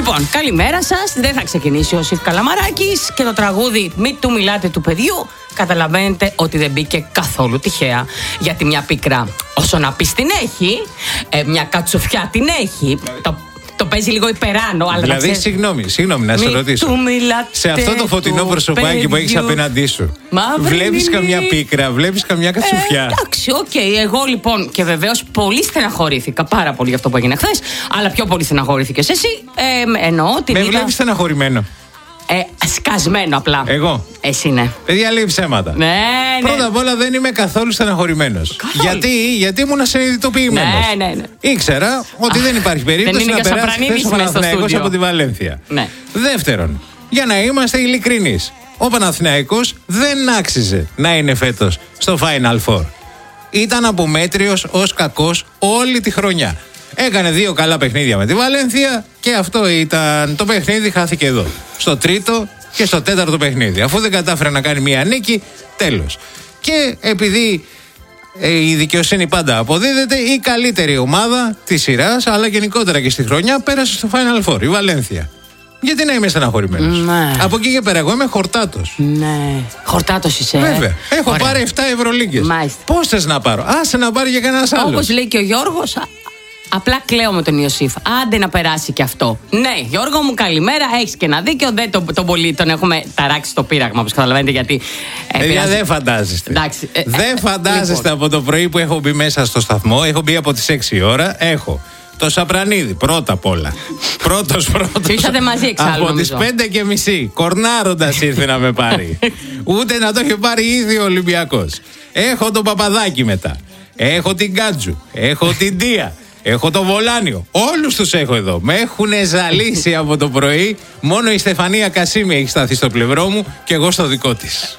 Λοιπόν, καλημέρα σας. Δεν θα ξεκινήσει ο Σιφ Καλαμαράκης και το τραγούδι «Μη του μιλάτε του παιδιού». Καταλαβαίνετε ότι δεν μπήκε καθόλου τυχαία. Γιατί μια πίκρα, όσο να πεις την έχει, μια κατσουφιά την έχει. Το παίζει λίγο υπεράνω. Αλλά δηλαδή, συγγνώμη, να σε ρωτήσω. Σε αυτό το φωτεινό προσωπάκι που έχεις απέναντί σου, βλέπεις καμιά πίκρα, βλέπεις καμιά κατσουφιά? Εντάξει, οκ. Εγώ λοιπόν, και βεβαίως πολύ στεναχωρήθηκα πάρα πολύ για αυτό που έγινε χθες, αλλά πιο πολύ στεναχωρήθηκες εσύ. Εννοώ την. Με βλέπεις στεναχωρημένο? Σκασμένο απλά. Εγώ. Εσύ ναι. Παιδιά, λέει ψέματα. Ναι. Πρώτα απ' όλα δεν είμαι καθόλου στεναχωρημένος. Γιατί ήμουν συνειδητοποιημένος. Ναι. Ήξερα ότι δεν υπάρχει περίπτωση να περάσει χθες ο Παναθηναϊκός από τη Βαλένθια. Ναι. Δεύτερον, για να είμαστε ειλικρινείς, ο Παναθηναϊκός δεν άξιζε να είναι φέτος στο Final Four. Ήταν απομέτριος ως κακός όλη τη χρονιά. Έκανε 2 καλά παιχνίδια με τη Βαλένθια και αυτό ήταν το παιχνίδι, χάθηκε εδώ. Στο τρίτο και στο τέταρτο παιχνίδι. Αφού δεν κατάφερε να κάνει μία νίκη, τέλος. Και επειδή η δικαιοσύνη πάντα αποδίδεται, η καλύτερη ομάδα της σειράς, αλλά γενικότερα και στη χρονιά, πέρασε στο Final Four, η Βαλένθια. Γιατί να είμαι στεναχωρημένος? Ναι. Από εκεί και πέρα, εγώ είμαι χορτάτος. Ναι. Χορτάτος είσαι. Βέβαια. Έχω πάρει 7 Ευρωλίγκες. Πώς θες να πάρω? Άσε να πάρει και κανένας άλλος. Όπως λέει και ο Γιώργος. Απλά κλαίω με τον Ιωσήφ. Άντε να περάσει και αυτό. Ναι, Γιώργο μου, καλημέρα. Έχεις και ένα δίκιο. Δεν τον πολύ τον έχουμε ταράξει στο πείραγμα, όπως καταλαβαίνετε. Γιατί. Δεν φαντάζεστε. Δεν φαντάζεστε λοιπόν. Από το πρωί που έχω μπει μέσα στο σταθμό, έχω μπει από τις 6 η ώρα. Έχω το Σαπρανίδη πρώτα απ' όλα. Πρώτος. Ήρθατε μαζί εξάλλου. Από τις 5:30. Κορνάροντας ήρθε να με πάρει. Ούτε να το είχε πάρει ήδη ο Ολυμπιακός. Έχω τον Παπαδάκη μετά. Έχω την Κάτζου. Έχω την Τία. Έχω το Βολάνιο. Όλους τους έχω εδώ. Με έχουν ζαλίσει από το πρωί. Μόνο η Στεφανία Κασίμη έχει σταθεί στο πλευρό μου και εγώ στο δικό της.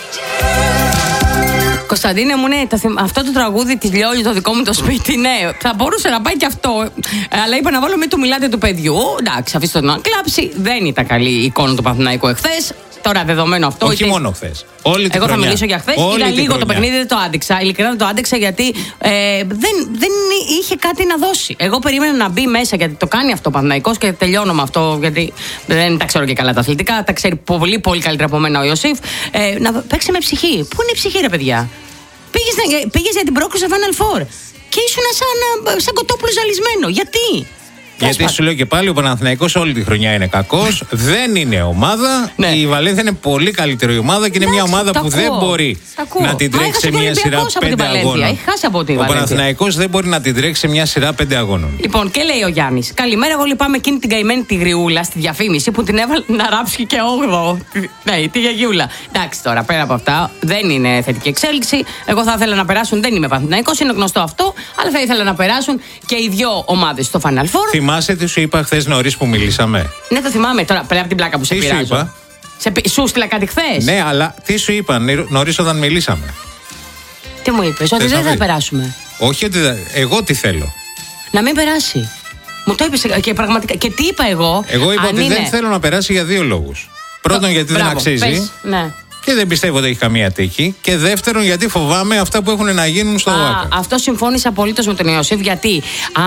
Κωνσταντίνε μου, ναι, αυτό το τραγούδι της Λιόλη, το δικό μου το σπίτι, ναι, θα μπορούσε να πάει και αυτό. Αλλά είπα να βάλω «Μη του μιλάτε του παιδιού». Εντάξει, αφήστε το να κλάψει. Δεν ήταν καλή η εικόνα του Παναθηναϊκού εχθές. Τώρα δεδομένο αυτό. Όχι μόνο χθες. Εγώ θα μιλήσω για χθες. Είδα λίγο το παιχνίδι, δεν το άντεξα. Ειλικρινά δεν το άντεξα γιατί δεν είχε κάτι να δώσει. Εγώ περίμενα να μπει μέσα γιατί το κάνει αυτό ο Παναθηναϊκός και τελειώνω με αυτό. Γιατί δεν τα ξέρω και καλά τα αθλητικά. Τα ξέρει πολύ, πολύ καλύτερα από μένα ο Ιωσήφ. Να παίξει με ψυχή. Πού είναι η ψυχή, ρε παιδιά? Πήγες για την πρόκληση στο Final Four και ήσουν σαν κοτόπουλο ζαλισμένο. Γιατί? Γιατί σου λέω και πάλι, ο Παναθηναϊκός όλη τη χρονιά είναι κακός. Δεν είναι ομάδα. Ναι. Η Βαλένθια είναι πολύ καλύτερη ομάδα και είναι μια ομάδα που δεν μπορεί να την τρέξει σε μια σειρά 5 αγώνων. Ο Παναθηναϊκός δεν μπορεί να την τρέξει σε μια σειρά 5 αγώνων. Λοιπόν, και λέει ο Γιάννης: καλημέρα, εγώ λυπάμαι εκείνη την καημένη τη γριούλα στη διαφήμιση που την έβαλε να ράψει και 8. Ναι, τη γιαγιούλα. Εντάξει τώρα, πέρα από αυτά, δεν είναι θετική εξέλιξη. Εγώ θα ήθελα να περάσουν, δεν είμαι Παναθηναϊκός, είναι γνωστό αυτό, αλλά θα ήθελα να περάσουν και οι 2 ομάδες στο Final Four. Θυμάσαι τι σου είπα χθες νωρίς που μιλήσαμε? Ναι, το θυμάμαι τώρα, πέρα από την πλάκα που σε πειράζω. Τι σου είπα? Σου στείλα κάτι χθες? Ναι, αλλά τι σου είπα νωρίς όταν μιλήσαμε? Τι μου είπες? Ότι δεν θα περάσουμε. Όχι, ότι εγώ τι θέλω? Να μην περάσει. Μου το είπες και πραγματικά. Και τι είπα εγώ? Εγώ είπα ότι δεν θέλω να περάσει για 2 λόγους. Πρώτον, γιατί δεν αξίζει. Πες, ναι. Και δεν πιστεύω ότι έχει καμία τύχη. Και δεύτερον, γιατί φοβάμαι αυτά που έχουν να γίνουν στο ΟΑΚΑ. Αυτό συμφώνησα απολύτως με τον Ιωσήφ. Γιατί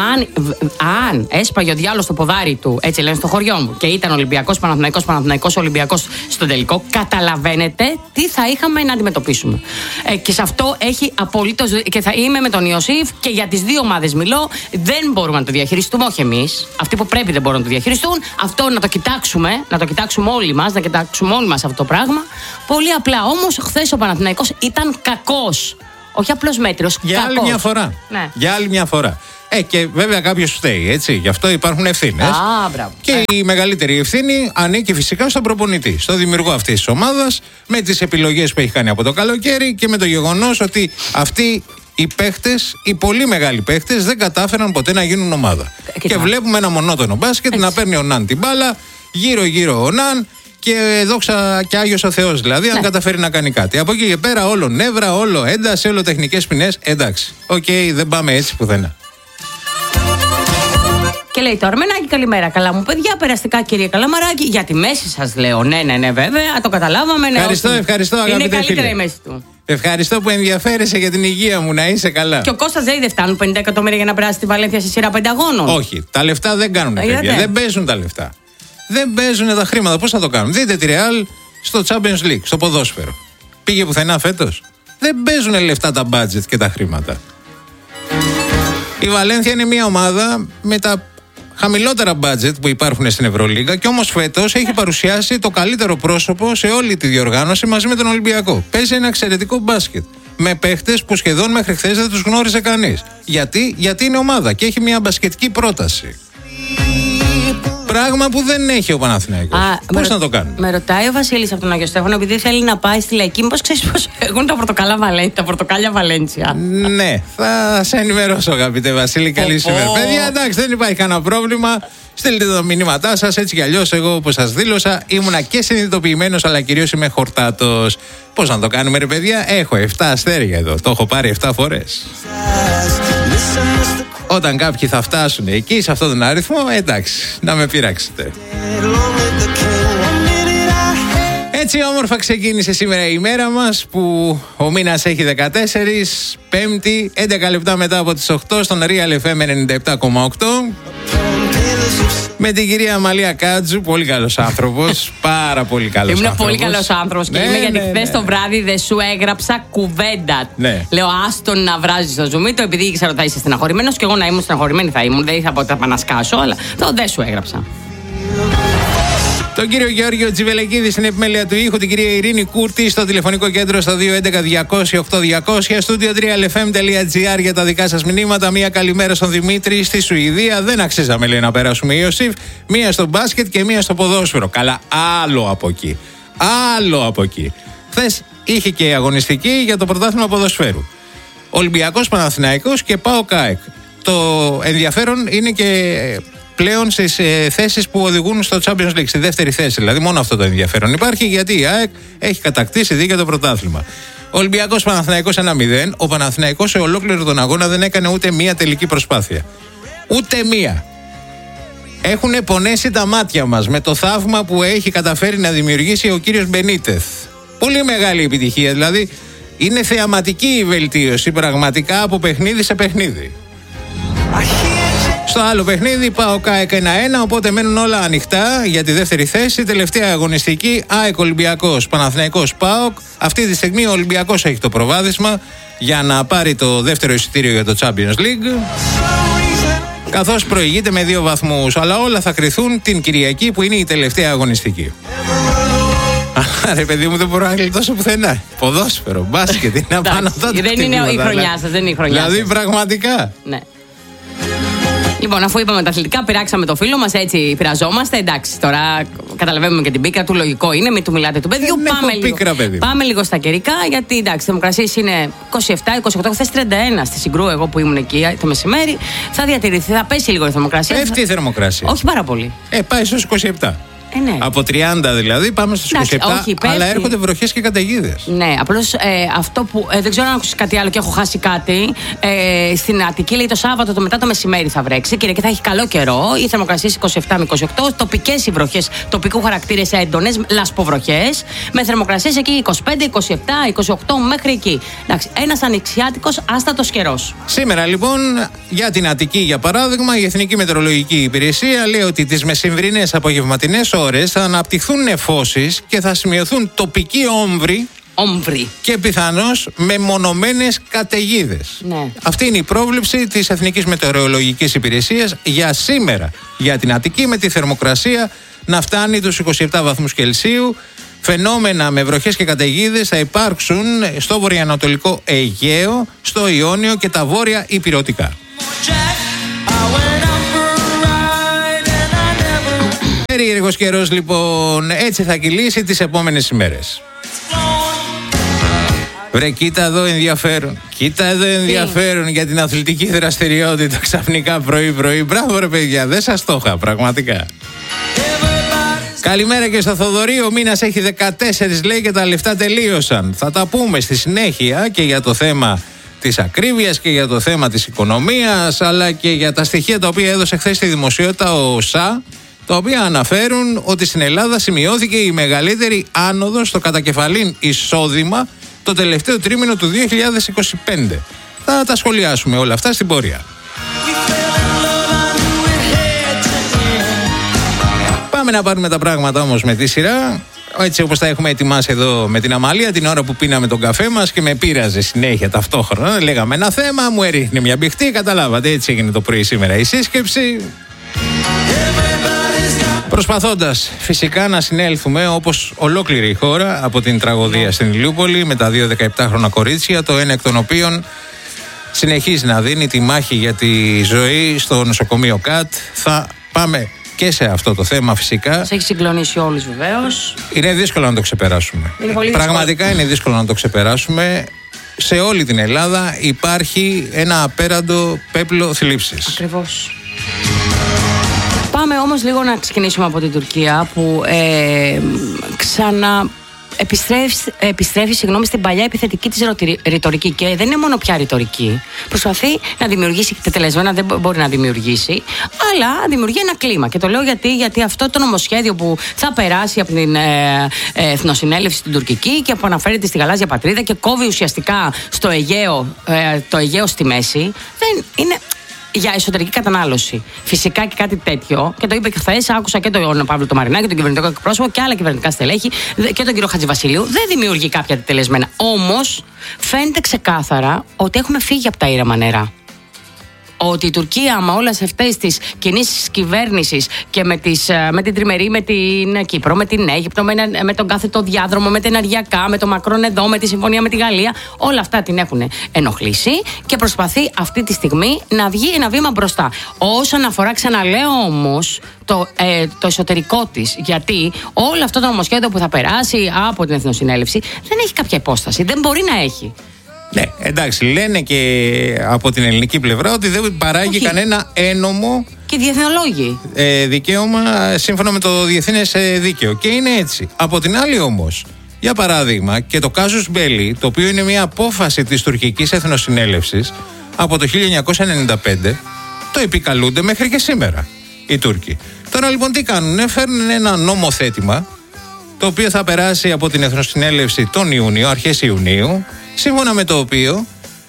αν έσπαγε ο διάλογος στο ποδάρι του, έτσι λένε στο χωριό μου, και ήταν Ολυμπιακός Παναθηναϊκός Ολυμπιακός στον τελικό, καταλαβαίνετε τι θα είχαμε να αντιμετωπίσουμε. Και σε αυτό έχει απολύτως. Και θα είμαι με τον Ιωσήφ και για τις 2 ομάδες μιλώ. Δεν μπορούμε να το διαχειριστούμε, όχι εμείς. Αυτοί που πρέπει δεν μπορούν να το διαχειριστούν. Αυτό να το κοιτάξουμε όλοι μας, αυτό το πράγμα. Πολύ απλά όμως, χθες ο Παναθηναϊκός ήταν κακός. Όχι απλώς μέτριος, κακός. Για άλλη μια φορά. Ναι. Για άλλη μια φορά. Και βέβαια κάποιος φταίει, έτσι. Γι' αυτό υπάρχουν ευθύνες. Και η μεγαλύτερη ευθύνη ανήκει φυσικά στον προπονητή, στο δημιουργό αυτής της ομάδας, με τις επιλογές που έχει κάνει από το καλοκαίρι και με το γεγονός ότι αυτοί οι παίχτες, οι πολύ μεγάλοι παίχτες, δεν κατάφεραν ποτέ να γίνουν ομάδα. Και βλέπουμε ένα μονότονο μπάσκετ να παίρνει ο Ναν την μπάλα, γύρω-γύρω ο Ναν. Και δόξα και Άγιος ο Θεός, δηλαδή, αν καταφέρει να κάνει κάτι. Από εκεί και πέρα, όλο νεύρα, όλο ένταση, όλο τεχνικές ποινές. Εντάξει. δεν πάμε έτσι πουθενά. Και λέει το Αρμενάκι, καλημέρα. Καλά μου παιδιά, περαστικά κύριε Καλαμαράκη. Για τη μέση σας λέω. Ναι, βέβαια, το καταλάβαμε. Ευχαριστώ, αγαπητέ φίλε. Είναι καλύτερα η μέση του. Ευχαριστώ που ενδιαφέρεσαι για την υγεία μου, να είσαι καλά. Και ο Κώστας δεν φτάνουν 50 εκατομμύρια για να περάσει τη Βαλένθια σε σειρά 5 αγώνων. Όχι, τα λεφτά δεν κάνουν παιδιά. Δεν παίζουν τα λεφτά. Δεν παίζουν τα χρήματα. Πώς θα το κάνουν? Δείτε τη Real στο Champions League, στο ποδόσφαιρο. Πήγε πουθενά φέτος? Δεν παίζουν λεφτά τα budget και τα χρήματα. Η Βαλένθια είναι μια ομάδα με τα χαμηλότερα budget που υπάρχουν στην Ευρωλίγα και όμως φέτος έχει παρουσιάσει το καλύτερο πρόσωπο σε όλη τη διοργάνωση μαζί με τον Ολυμπιακό. Παίζει ένα εξαιρετικό μπάσκετ. Με παίχτες που σχεδόν μέχρι χθες δεν τους γνώριζε κανείς. Γιατί είναι ομάδα και έχει μια μπασκετική πρόταση. Πράγμα που δεν έχει ο Παναθηναϊκός. Πώς να το κάνουν? Με ρωτάει ο Βασίλης από τον Άγιο Στέφανο, επειδή θέλει να πάει στη Λαϊκή, μήπως ξέρεις πώς έχουν τα πορτοκάλια Βαλέντσια. Ναι, θα σε ενημερώσω, αγαπητέ Βασίλη. Καλή σου ημέρα. Παιδιά, εντάξει, δεν υπάρχει κανένα πρόβλημα. Στείλτε τα μηνύματά σας. Έτσι κι αλλιώς, εγώ όπως σας δήλωσα, ήμουνα και συνειδητοποιημένος, αλλά κυρίως είμαι χορτάτος. Πώς να το κάνουμε, ρε παιδιά? Έχω 7 αστέρια εδώ. Το έχω πάρει 7 φορές. Όταν κάποιοι θα φτάσουν εκεί, σε αυτόν τον αριθμό, εντάξει, να με πειράξετε. Έτσι όμορφα ξεκίνησε σήμερα η ημέρα μας, που ο μήνας έχει 14, Πέμπτη, 11 λεπτά μετά από τις 8 στον Real FM 97,8. Με την κυρία Αμαλία Κάτζου, πολύ καλός άνθρωπος, πάρα πολύ καλός άνθρωπος. Ήμουν πολύ καλός άνθρωπος και είμαι, γιατί χθες το βράδυ δεν σου έγραψα κουβέντα. Ναι. Λέω άστον να βράζεις το ζουμί, το επειδή ήξερα ότι θα είσαι στεναχωρημένος και εγώ να ήμουν στεναχωρημένη θα ήμουν. Δεν ήθελα ποτέ να σκάσω, αλλά δεν σου έγραψα. Τον κύριο Γεώργιο Τζιβελεκίδη στην επιμέλεια του ήχου, την κυρία Ειρήνη Κούρτη στο τηλεφωνικό κέντρο στο 211-200-8200, στούντιο 3lfm.gr για τα δικά σας μηνύματα. Μία καλημέρα στον Δημήτρη στη Σουηδία. Δεν αξίζαμε, λέει, να περάσουμε, Ιωσήφ. Μία στο μπάσκετ και μία στο ποδόσφαιρο. Καλά, άλλο από εκεί. Άλλο από εκεί. Χθες είχε και αγωνιστική για το πρωτάθλημα ποδοσφαίρου. Ολυμπιακός, Παναθηναϊκός και ΠΑΟΚ ΑΕΚ. Το ενδιαφέρον είναι και πλέον στις θέσεις που οδηγούν στο Champions League, στη δεύτερη θέση. Δηλαδή, μόνο αυτό το ενδιαφέρον υπάρχει, γιατί η ΑΕΚ έχει κατακτήσει δίκαιο το πρωτάθλημα. Ο Ολυμπιακός Παναθηναϊκός 1-0. Ο Παναθηναϊκός σε ολόκληρο τον αγώνα δεν έκανε ούτε μία τελική προσπάθεια. Ούτε μία. Έχουν πονέσει τα μάτια μας με το θαύμα που έχει καταφέρει να δημιουργήσει ο κύριος Μπενίτεθ. Πολύ μεγάλη επιτυχία. Δηλαδή, είναι θεαματική η βελτίωση πραγματικά από παιχνίδι σε παιχνίδι. Στο άλλο παιχνίδι ΠΑΟΚ ΑΕΚ 1-1, οπότε μένουν όλα ανοιχτά για τη δεύτερη θέση. Τελευταία αγωνιστική, ΑΕΚ Ολυμπιακός, Παναθηναϊκός ΠΑΟΚ. Αυτή τη στιγμή ο Ολυμπιακός έχει το προβάδισμα για να πάρει το δεύτερο εισιτήριο για το Champions League, καθώς προηγείται με 2 βαθμούς. Αλλά όλα θα κριθούν την Κυριακή, που είναι η τελευταία αγωνιστική. Ρε παιδί μου, δεν μπορώ να γλιτώσω πουθενά. Ποδόσφαιρο, μπάσκετ, είναι απάνω από τα. Δεν είναι η χρονιά σας, δεν είναι η χρονιά σας. Δηλαδή, πραγματικά. Ναι. Λοιπόν, αφού είπαμε τα αθλητικά, πειράξαμε το φίλο μας, έτσι πειραζόμαστε. Εντάξει, τώρα καταλαβαίνουμε και την πίκρα του, λογικό είναι, μην του μιλάτε του παιδιού. Πάμε λίγο στα καιρικά, γιατί εντάξει, θερμοκρασίες είναι 27-28, χθες 31 στη Συγκρού, εγώ που ήμουν εκεί το μεσημέρι. Θα διατηρηθεί, θα πέσει λίγο η θερμοκρασία. Πέφτει η θερμοκρασία. Όχι πάρα πολύ. Πάει στους 27. Ναι. Από 30 δηλαδή πάμε στους 27, αλλά έρχονται βροχές και καταιγίδες. Ναι, απλώς αυτό που δεν ξέρω αν ακούσεις κάτι άλλο και έχω χάσει κάτι. Στην Αττική λέει το Σάββατο μετά το μεσημέρι θα βρέξει. Κυριακή θα έχει καλό καιρό. Οι θερμοκρασίες 27 με 28. Τοπικές οι βροχές, τοπικού χαρακτήρες έντονες, λασποβροχές. Με θερμοκρασίες εκεί 25, 27, 28 μέχρι εκεί. Εντάξει, ένας ανοιξιάτικος άστατος καιρός. Σήμερα λοιπόν για την Αττική, για παράδειγμα, η Εθνική Μετεωρολογική Υπηρεσία λέει ότι τις μεσημβρινές απογευματινές ώρες θα αναπτυχθούν νεφώσεις και θα σημειωθούν τοπικοί όμβροι και πιθανώς μεμονωμένες καταιγίδες. Ναι. Αυτή είναι η πρόβλεψη της Εθνικής Μετεωρολογικής Υπηρεσίας για σήμερα για την Αττική, με τη θερμοκρασία να φτάνει τους 27 βαθμούς Κελσίου. Φαινόμενα με βροχές και καταιγίδες θα υπάρξουν στο βορειοανατολικό Αιγαίο, στο Ιόνιο και τα βόρεια Ηπειρωτικά. Περίεργος καιρός λοιπόν, έτσι θα κυλήσει τις επόμενες ημέρες. Βρε, κοίτα εδώ ενδιαφέρον. Κοίτα εδώ ενδιαφέρον για την αθλητική δραστηριότητα ξαφνικά πρωί-πρωί. Μπράβο ρε παιδιά, δεν σας το είχα πραγματικά. Καλημέρα και στο Θοδωρή, ο μήνας έχει 14 λέει και τα λεφτά τελείωσαν. Θα τα πούμε στη συνέχεια και για το θέμα της ακρίβειας και για το θέμα της οικονομίας, αλλά και για τα στοιχεία τα οποία έδωσε χθες στη δημοσιότητα ο ΩΣΑ, τα οποία αναφέρουν ότι στην Ελλάδα σημειώθηκε η μεγαλύτερη άνοδος στο κατακεφαλήν εισόδημα το τελευταίο τρίμηνο του 2025. Θα τα σχολιάσουμε όλα αυτά στην πορεία. Πάμε να πάρουμε τα πράγματα όμως με τη σειρά. Έτσι όπως τα έχουμε ετοιμάσει εδώ με την Αμαλία, την ώρα που πίναμε τον καφέ μας και με πείραζε συνέχεια ταυτόχρονα. Λέγαμε ένα θέμα, μου έριχνε μια μπιχτή, καταλάβατε. Έτσι έγινε το πρωί σήμερα η σύσκεψη. Προσπαθώντας φυσικά να συνέλθουμε όπως ολόκληρη η χώρα από την τραγωδία στην Ηλιούπολη με τα 2 17χρονα κορίτσια, το ένα εκ των οποίων συνεχίζει να δίνει τη μάχη για τη ζωή στο νοσοκομείο ΚΑΤ. Θα πάμε και σε αυτό το θέμα φυσικά. Σε έχει συγκλονίσει όλους βεβαίως. Είναι δύσκολο να το ξεπεράσουμε. Πραγματικά είναι δύσκολο να το ξεπεράσουμε. Σε όλη την Ελλάδα υπάρχει ένα απέραντο πέπλο θλίψης. Ακριβώς. Πάμε όμως λίγο να ξεκινήσουμε από την Τουρκία που επιστρέφει στην παλιά επιθετική της ρητορική. Και δεν είναι μόνο πια ρητορική. Προσπαθεί να δημιουργήσει, τετελεσμένα δεν μπορεί να δημιουργήσει, αλλά δημιουργεί ένα κλίμα. Και το λέω γιατί αυτό το νομοσχέδιο που θα περάσει από την Εθνοσυνέλευση στην τουρκική και που αναφέρεται στη γαλάζια πατρίδα και κόβει ουσιαστικά στο Αιγαίο, το Αιγαίο στη μέση, δεν είναι για εσωτερική κατανάλωση. Φυσικά και κάτι τέτοιο, και το είπε και χθες, άκουσα και τον Παύλο το Μαρινάκη, τον κυβερνητικό εκπρόσωπο και άλλα κυβερνητικά στελέχη και τον κύριο Χατζηβασιλείου, δεν δημιουργεί κάποια τελεσμένα. Όμως φαίνεται ξεκάθαρα ότι έχουμε φύγει από τα ήρεμα νερά. Ότι η Τουρκία με όλες αυτές τις κινήσεις κυβέρνησης και με την τριμερή, με την Κύπρο, με την Αίγυπτο, με τον κάθετο διάδρομο, με τα ενεργειακά, με το Μακρόν εδώ, με τη συμφωνία με τη Γαλλία, όλα αυτά την έχουν ενοχλήσει και προσπαθεί αυτή τη στιγμή να βγει ένα βήμα μπροστά. Όσον αφορά, ξαναλέω όμως, το εσωτερικό της, γιατί όλο αυτό το νομοσχέδιο που θα περάσει από την Εθνοσυνέλευση δεν έχει κάποια υπόσταση, δεν μπορεί να έχει. Ναι, εντάξει, λένε και από την ελληνική πλευρά ότι δεν παράγει κανένα ένομο και διεθνολόγοι δικαίωμα σύμφωνα με το διεθνές δίκαιο. Και είναι έτσι. Από την άλλη όμως, για παράδειγμα, και το casus belli, το οποίο είναι μια απόφαση της τουρκικής Εθνοσυνέλευσης από το 1995, το επικαλούνται μέχρι και σήμερα οι Τούρκοι. Τώρα λοιπόν τι κάνουν, φέρνουν ένα νομοθέτημα το οποίο θα περάσει από την Εθνοσυνέλευση τον Ιούνιο, αρχές Ιουνίου, σύμφωνα με το οποίο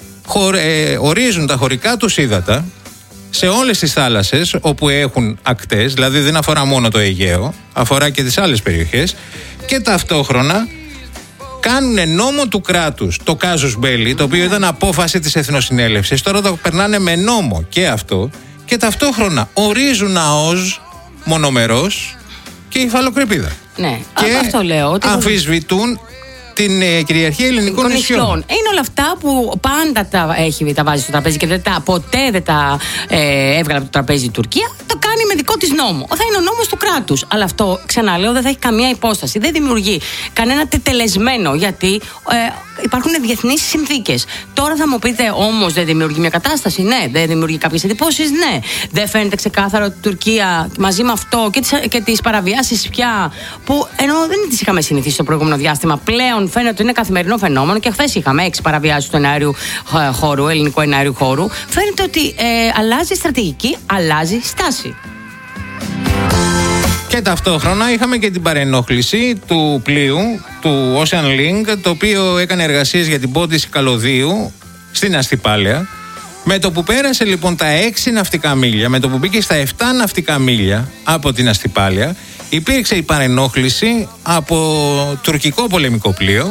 ορίζουν τα χωρικά τους ύδατα σε όλες τις θάλασσες όπου έχουν ακτές, δηλαδή δεν αφορά μόνο το Αιγαίο, αφορά και τις άλλες περιοχές, και ταυτόχρονα κάνουν νόμο του κράτους το casus belli, το οποίο ήταν απόφαση της Εθνοσυνέλευσης, τώρα το περνάνε με νόμο και αυτό, και ταυτόχρονα ορίζουν ΑΟΣ μονομερός και υφαλοκρηπίδα. Ναι, και αυτό λέω. Ότι αμφισβητούν την κυριαρχία ελληνικών νησιών. Είναι όλα αυτά που πάντα τα βάζει στο τραπέζι και ποτέ δεν τα έβγαλε από το τραπέζι η Τουρκία. Το κάνει με δικό της νόμο. Θα είναι ο νόμος του κράτους. Αλλά αυτό, ξαναλέω, δεν θα έχει καμία υπόσταση. Δεν δημιουργεί κανένα τετελεσμένο, γιατί υπάρχουν διεθνείς συνθήκες. Τώρα θα μου πείτε, όμως δεν δημιουργεί μια κατάσταση. Ναι. Δεν δημιουργεί κάποιες εντυπώσεις. Ναι. Δεν φαίνεται ξεκάθαρο ότι η Τουρκία μαζί με αυτό και τις παραβιάσεις πια, που ενώ δεν τις είχαμε συνηθίσει στο προηγούμενο διάστημα, πλέον φαίνεται ότι είναι καθημερινό φαινόμενο, και χθες είχαμε 6 παραβιάσεις του εναέριου χώρου, ελληνικού εναέριου χώρου. Φαίνεται ότι αλλάζει στρατηγική, αλλάζει στάση. Και ταυτόχρονα είχαμε και την παρενόχληση του πλοίου, του Ocean Link, το οποίο έκανε εργασίες για την πόντιση καλωδίου στην Αστυπάλαια. Με το που πέρασε λοιπόν τα 6 ναυτικά μίλια, με το που μπήκε στα 7 ναυτικά μίλια από την Αστυπάλαια, υπήρξε η παρενόχληση από τουρκικό πολεμικό πλοίο,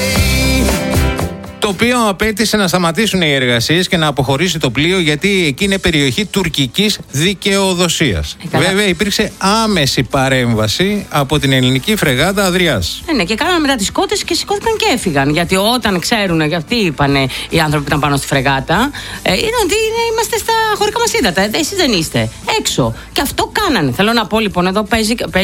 το οποίο απέτησε να σταματήσουν οι εργασίες και να αποχωρήσει το πλοίο, γιατί εκεί είναι περιοχή τουρκικής δικαιοδοσίας. Βέβαια υπήρξε άμεση παρέμβαση από την ελληνική φρεγάτα Αδριάς. Ναι, και κάνανε μετά τις κότες και σηκώθηκαν και έφυγαν. Γιατί όταν ξέρουν, γιατί είπαν οι άνθρωποι που ήταν πάνω στη φρεγάτα, είναι ότι είμαστε στα χωρικά μας ύδατα. Εσείς δεν είστε έξω. Και αυτό κάνανε. Θέλω να πω λοιπόν, εδώ παίζει